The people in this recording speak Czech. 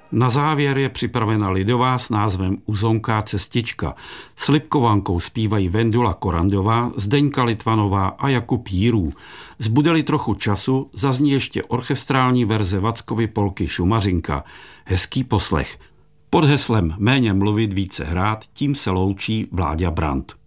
Na závěr je připravena lidová s názvem Uzonká cestička. S Lipkovankou zpívají Vendula Korandová, Zdeňka Litvanová a Jakub Jírů. Zbude-li trochu času, zazní ještě orchestrální verze Vackovy polky Šumařinka. Hezký poslech. Pod heslem Méně mluvit, více hrát, tím se loučí Vláďa Brandt.